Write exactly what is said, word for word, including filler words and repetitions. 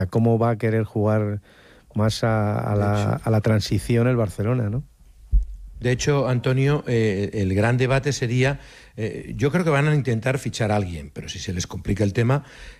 a cómo va a querer jugar más a, a, la, a la transición el Barcelona, ¿no? De hecho, Antonio, eh, el gran debate sería, eh, yo creo que van a intentar fichar a alguien, pero si se les complica el tema,